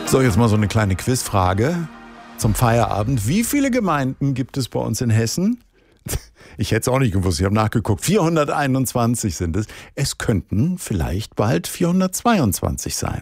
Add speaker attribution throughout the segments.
Speaker 1: So, jetzt mal so eine kleine Quizfrage zum Feierabend. Wie viele Gemeinden gibt es bei uns in Hessen? Ich hätte es auch nicht gewusst, ich habe nachgeguckt. 421 sind es. Es könnten vielleicht bald 422 sein.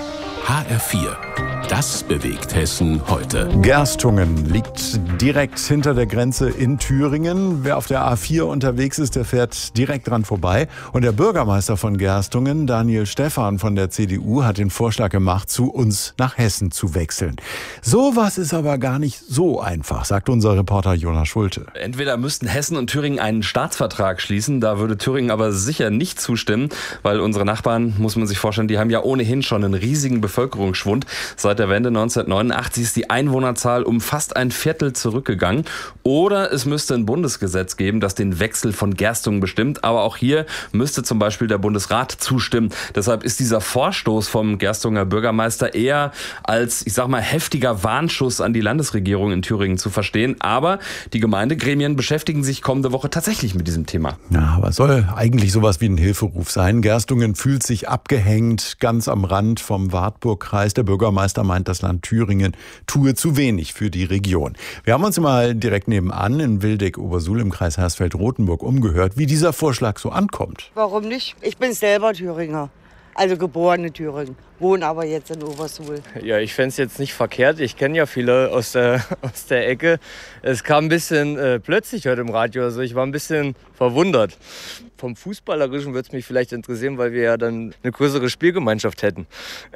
Speaker 2: HR4, das bewegt Hessen heute.
Speaker 1: Gerstungen liegt direkt hinter der Grenze in Thüringen. Wer auf der A4 unterwegs ist, der fährt direkt dran vorbei. Und der Bürgermeister von Gerstungen, Daniel Stephan von der CDU, hat den Vorschlag gemacht, zu uns nach Hessen zu wechseln. Sowas ist aber gar nicht so einfach, sagt unser Reporter Jonas Schulte.
Speaker 3: Entweder müssten Hessen und Thüringen einen Staatsvertrag schließen, da würde Thüringen aber sicher nicht zustimmen, weil unsere Nachbarn, muss man sich vorstellen, die haben ja ohnehin schon einen riesigen Bevölkerungsschwund. Seit der Wende 1989 ist die Einwohnerzahl um fast ein Viertel zurückgegangen. Oder es müsste ein Bundesgesetz geben, das den Wechsel von Gerstungen bestimmt. Aber auch hier müsste zum Beispiel der Bundesrat zustimmen. Deshalb ist dieser Vorstoß vom Gerstunger Bürgermeister eher als, ich sag mal, heftiger Warnschuss an die Landesregierung in Thüringen zu verstehen. Aber die Gemeindegremien beschäftigen sich kommende Woche tatsächlich mit diesem Thema.
Speaker 1: Ja, aber es soll eigentlich sowas wie ein Hilferuf sein. Gerstungen fühlt sich abgehängt, ganz am Rand vom Wartburgkreis. Der Bürgermeister meint, das Land Thüringen tue zu wenig für die Region. Wir haben uns mal direkt nebenan in Wildeck-Obersuhl im Kreis Hersfeld-Rotenburg umgehört, wie dieser Vorschlag so ankommt.
Speaker 4: Warum nicht? Ich bin selber Thüringer, also geborene Thüringen, wohne aber jetzt in Obersuhl.
Speaker 5: Ja, ich fände es jetzt nicht verkehrt. Ich kenne ja viele aus der Ecke. Es kam ein bisschen plötzlich heute im Radio, also ich war ein bisschen verwundert. Vom Fußballerischen würde es mich vielleicht interessieren, weil wir ja dann eine größere Spielgemeinschaft hätten.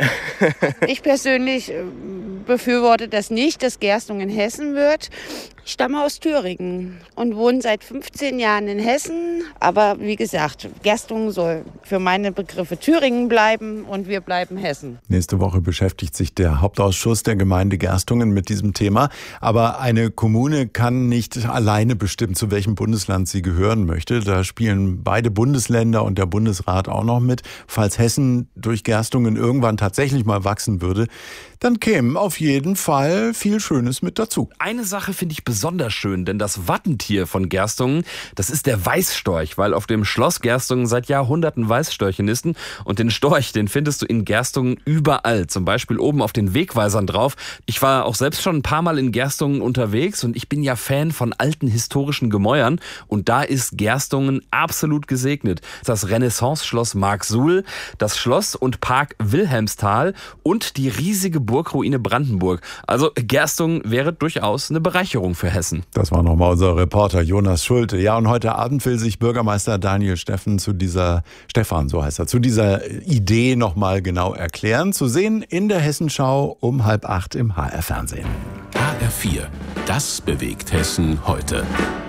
Speaker 6: Ich persönlich befürworte das nicht, dass Gerstungen Hessen wird. Ich stamme aus Thüringen und wohne seit 15 Jahren in Hessen. Aber wie gesagt, Gerstungen soll für meine Begriffe Thüringen bleiben und wir bleiben Hessen.
Speaker 1: Nächste Woche beschäftigt sich der Hauptausschuss der Gemeinde Gerstungen mit diesem Thema. Aber eine Kommune kann nicht alleine bestimmen, zu welchem Bundesland sie gehören möchte. Da spielen beide Bundesländer und der Bundesrat auch noch mit. Falls Hessen durch Gerstungen irgendwann tatsächlich mal wachsen würde, dann käme auf jeden Fall viel Schönes mit dazu.
Speaker 3: Eine Sache finde ich besonders schön, denn das Wappentier von Gerstungen, das ist der Weißstorch, weil auf dem Schloss Gerstungen seit Jahrhunderten Weißstörche nisten. Und den Storch, den findest du in Gerstungen überall, zum Beispiel oben auf den Wegweisern drauf. Ich war auch selbst schon ein paar Mal in Gerstungen unterwegs und ich bin ja Fan von alten historischen Gemäuern. Und da ist Gerstungen absolut gesegnet. Das Renaissance-Schloss Marksuhl, das Schloss und Park Wilhelmsthal und die riesige Burgruine Brandenburg. Also Gerstungen wäre durchaus eine Bereicherung für Hessen.
Speaker 1: Das war nochmal unser Reporter Jonas Schulte. Ja, und heute Abend will sich Bürgermeister Daniel Stephan zu dieser Idee nochmal genau erklären. Zu sehen in der Hessenschau um 7:30 im HR-Fernsehen.
Speaker 2: HR4, das bewegt Hessen heute.